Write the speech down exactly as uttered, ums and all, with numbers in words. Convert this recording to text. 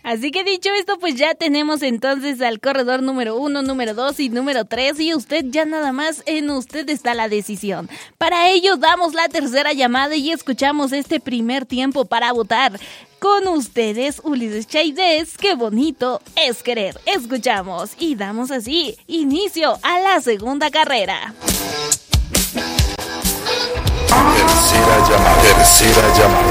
Así que dicho esto, pues ya tenemos entonces al corredor número uno, número dos y número tres, y usted ya nada más en usted está la decisión. Para ello damos la tercera llamada y escuchamos este primer tiempo para votar. Con ustedes, Ulises Chaidez, qué bonito es querer. Escuchamos y damos así inicio a la segunda carrera. Tercera llamada, tercera llamada.